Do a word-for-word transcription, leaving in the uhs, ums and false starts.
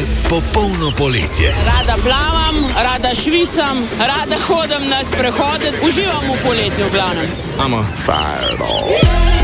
je popolno poletje. Rada plavam, rada švicam, rada hodim na sprehode, uživam v poletju v glavnem. Amo, fireball.